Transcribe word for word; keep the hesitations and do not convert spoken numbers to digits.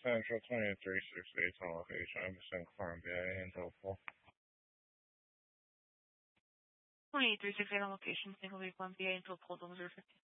Central twenty-three sixty-eight on location. I'm just confirmed. Yeah, until four. twenty-eight three six eight on location, single week one B A until pulled on zero fifty.